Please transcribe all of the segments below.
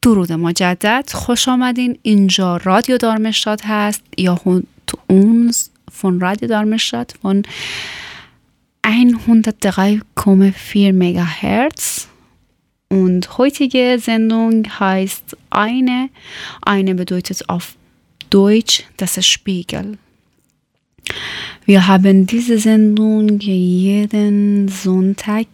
درود مجدد، خوش آمدین. اینجا رادیو دارمشتاد هست یا uns von Radio Darmstadt von 103,4 MHz. Und heutige Sendung heißt eine. Eine bedeutet auf Deutsch das Spiegel. Wir haben diese Sendung jeden Sonntag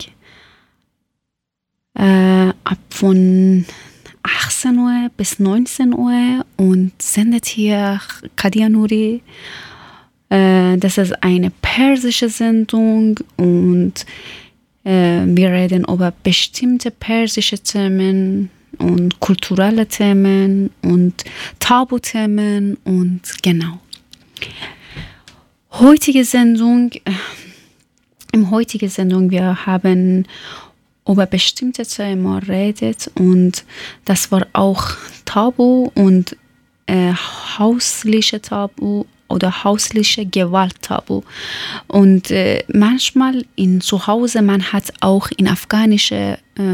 ab von 18 Uhr bis 19 Uhr und sendet hier Kadia Nuri. Das ist eine persische Sendung und wir reden über bestimmte persische Themen und kulturelle Themen und Tabuthemen und genau. Im heutigen Sendung, wir haben über bestimmte Themen redet und das war auch Tabu und hausliche Tabu oder hausliche Gewalt-Tabu. Und manchmal zu Hause, man hat auch in afghanischer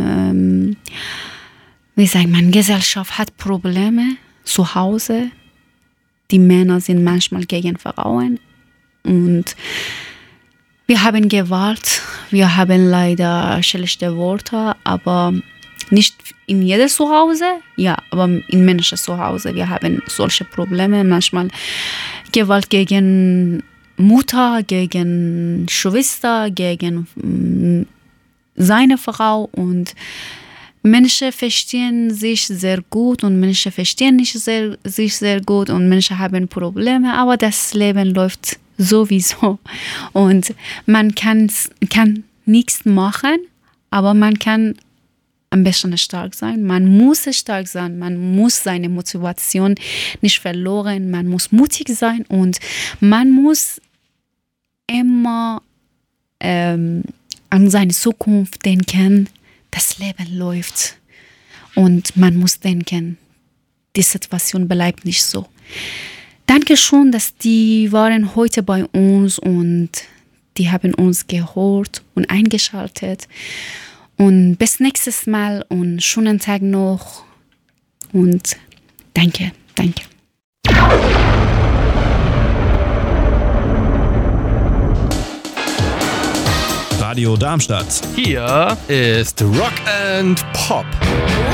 Gesellschaft hat Probleme zu Hause. Die Männer sind manchmal gegen Frauen und wir haben Gewalt, wir haben leider schlechte Worte, aber nicht in jedem Zuhause, ja, aber in Menschen zu Hause. Wir haben solche Probleme, manchmal Gewalt gegen Mutter, gegen Schwester, gegen seine Frau und Menschen verstehen sich sehr gut und Menschen verstehen sich sehr gut und Menschen haben Probleme, aber das Leben läuft sowieso und man kann nichts machen, aber man kann am besten stark sein. Man muss stark sein, man muss seine Motivation nicht verlieren, man muss mutig sein und man muss immer an seine Zukunft denken. Das Leben läuft und man muss denken, die Situation bleibt nicht so. Danke schon, dass die waren heute bei uns und die haben uns gehört und eingeschaltet. Und bis nächstes Mal und schönen Tag noch und danke. Radio Darmstadt. Hier ist Rock and Pop.